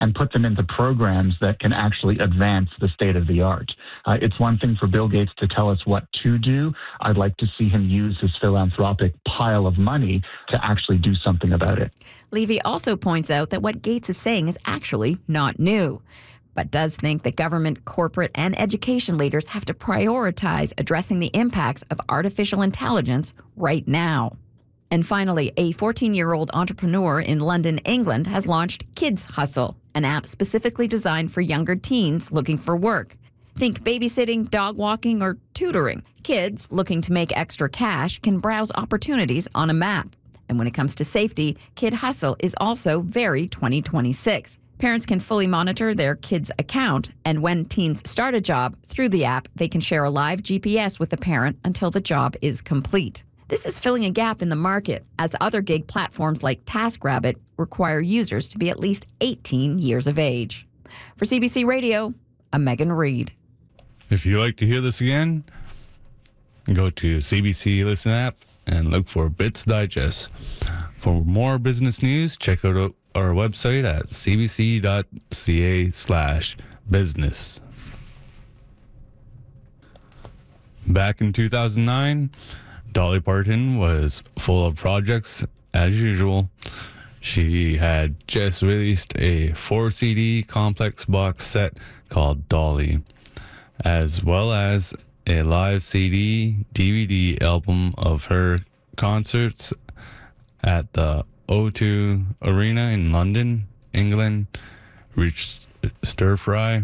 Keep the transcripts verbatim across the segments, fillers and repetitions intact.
and put them into programs that can actually advance the state of the art. Uh, it's one thing for Bill Gates to tell us what to do. I'd like to see him use his philanthropic pile of money to actually do something about it. Levy also points out that what Gates is saying is actually not new, but does think that government, corporate, and education leaders have to prioritize addressing the impacts of artificial intelligence right now. And finally, a fourteen-year-old entrepreneur in London, England, has launched Kids Hustle, an app specifically designed for younger teens looking for work. Think babysitting, dog walking, or tutoring. Kids looking to make extra cash can browse opportunities on a map. And when it comes to safety, Kid Hustle is also very twenty twenty-six. Parents can fully monitor their kid's account, and when teens start a job through the app, they can share a live G P S with the parent until the job is complete. This is filling a gap in the market, as other gig platforms like TaskRabbit require users to be at least eighteen years of age. For C B C Radio, I'm Megan Reed. If you'd like to hear this again, go to C B C Listen app and look for Bits Digest. For more business news, check out our website at cbc.ca slash business. Back in two thousand nine, Dolly Parton was full of projects as usual. She had just released a four C D complex box set called Dolly, as well as a live C D, D V D album of her concerts at the O two Arena in London, England. Rich Stir-Fry,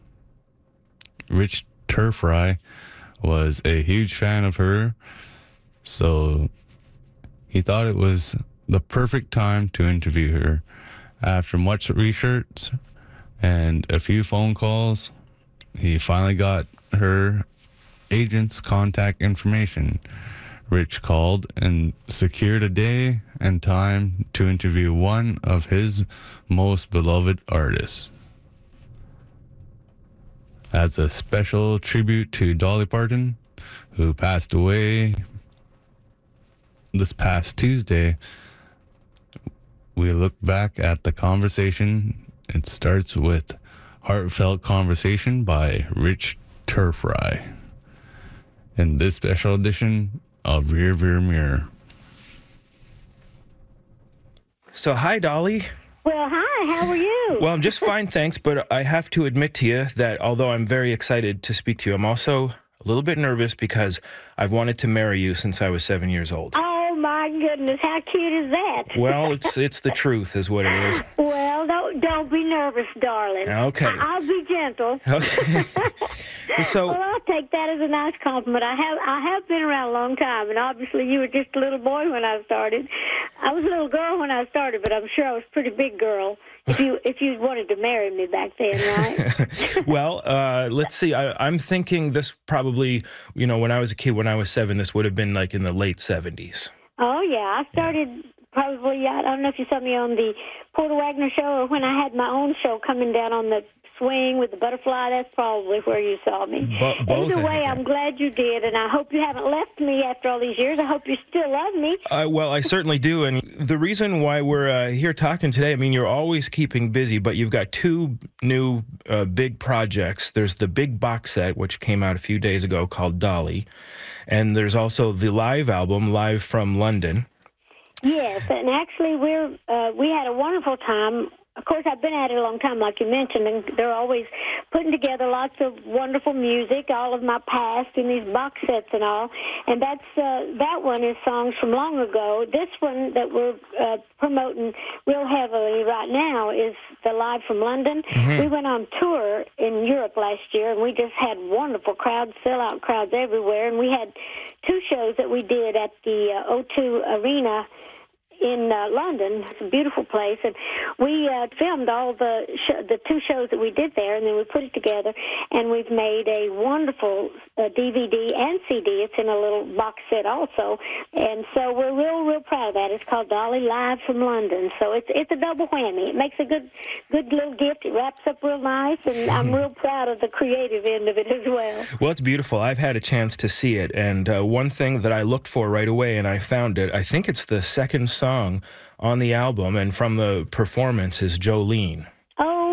Rich Turfry was a huge fan of her, so he thought it was the perfect time to interview her. After much research and a few phone calls, he finally got her agent's contact information. Rich called and secured a day and time to interview one of his most beloved artists. As a special tribute to Dolly Parton, who passed away this past Tuesday, we look back at the conversation. It starts with Heartfelt Conversation by Rich Turfry in this special edition of Rear Rear Mirror. So, hi, Dolly. Well, hi, how are you? Well, I'm just fine, thanks, but I have to admit to you that although I'm very excited to speak to you, I'm also a little bit nervous because I've wanted to marry you since I was seven years old. Oh, my goodness, how cute is that? Well, it's it's the truth is what it is. Well, don't, don't be nervous, darling. Okay. I- I'll be gentle. Okay. So, well, I'll take that as a nice compliment. I have I have been around a long time, and obviously you were just a little boy when I started. I was a little girl when I started, but I'm sure I was a pretty big girl if you if you wanted to marry me back then, right? well, uh, let's see. I, I'm thinking this probably, you know, when I was a kid, when I was seven, this would have been like in the late seventies. Oh, yeah. I started probably, I don't know if you saw me on the Porter Wagner show or when I had my own show coming down on the swing with the butterfly. That's probably where you saw me. Bo- both, Either way, I'm glad you did, and I hope you haven't left me after all these years. I hope you still love me. Uh, well, I certainly do, and the reason why we're uh, here talking today, I mean, you're always keeping busy, but you've got two new uh, big projects. There's the big box set, which came out a few days ago, called Dolly, and there's also the live album, Live from London. Yes, and actually, we're uh, we had a wonderful time. Of course, I've been at it a long time, like you mentioned, and they're always putting together lots of wonderful music, all of my past in these box sets and all. And that's uh, that one is songs from long ago. This one that we're uh, promoting real heavily right now is the Live from London. Mm-hmm. We went on tour in Europe last year, and we just had wonderful crowds, sellout crowds everywhere. And we had two shows that we did at the uh, O two Arena in uh, London. It's a beautiful place, and we uh, filmed all the sh- the two shows that we did there, and then we put it together, and we've made a wonderful uh, D V D and C D. It's in a little box set also, and so we're real, real proud of that. It's called Dolly Live from London, so it's it's a double whammy. It makes a good good little gift. It wraps up real nice, and I'm real proud of the creative end of it as well. Well, it's beautiful. I've had a chance to see it, and uh, one thing that I looked for right away, and I found it, I think it's the second song on the album, and from the performance is Jolene.